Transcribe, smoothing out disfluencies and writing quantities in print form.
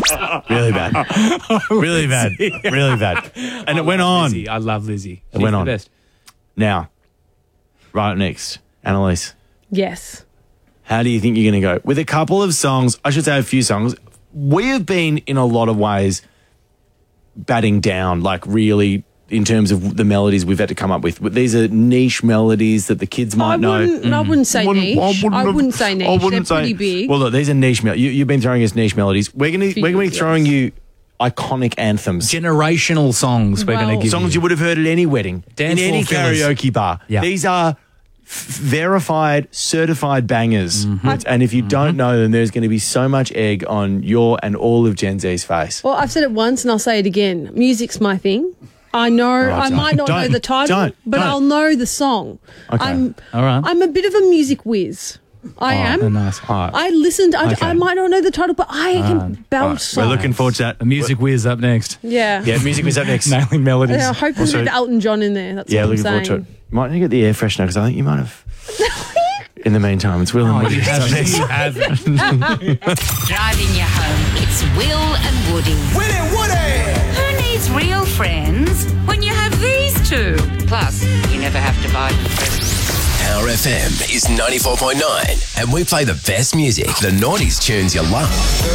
Really bad. Really bad. Really bad. And it went on. Lizzie. I love Lizzie. It went She's on. the best. Now, right up next, Annalise. Yes. How do you think you're going to go? With a couple of songs, I should say a few songs, we have been in a lot of ways batting down, like really in terms of the melodies we've had to come up with. But these are niche melodies that the kids might know. I wouldn't say niche. I wouldn't say niche. They're pretty big. Well, look, these are niche melodies. You've been throwing us niche melodies. We're going to be throwing you iconic anthems. Generational songs we're going to give songs you would have heard at any wedding, Dance in any floor fillers. karaoke bar. Yeah. These are verified, certified bangers. Mm-hmm. And if you don't know them, there's going to be so much egg on your and all of Gen Z's face. Well, I've said it once and I'll say it again. Music's my thing. I know, I might not know the title, but I'll know the song. Okay. All right. I'm a bit of a music whiz. I am. Nice. I listened. I might not know the title, but I can belt songs. We're looking forward to that. The music whiz up next. Yeah. Yeah, music was up next. Nailing melodies. Yeah, I hope there's a bit of Elton John in there. That's Yeah, what I'm looking forward saying. to it. You might need to get the air freshener because I think you might have. In the meantime, it's Will and Woody. You haven't. Driving you home, it's Will and Woody. Who needs real friends when you have these two? Plus, you never have to buy them presents. Power FM is 94.9 and we play the best music, the noughties tunes you love.